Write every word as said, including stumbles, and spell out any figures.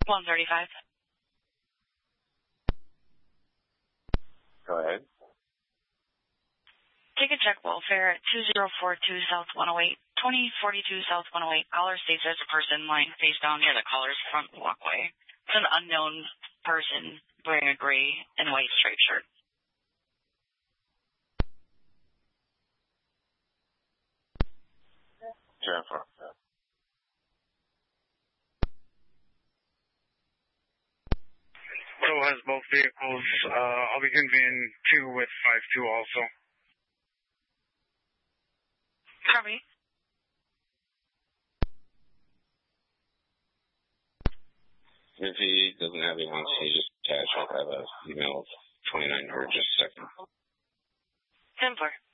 one thirty-five. Go ahead. Ticket check welfare at two zero four two South one oh eight, twenty forty-two South one oh eight. Caller states there's a person lying face down near the caller's front walkway. It's an unknown person wearing a gray and white striped shirt. Jennifer. So has both vehicles. Uh, I'll be convening two with five two also. Copy. If he doesn't have the ones, he just attach. I'll have an email of twenty-nine or just a second. ten four.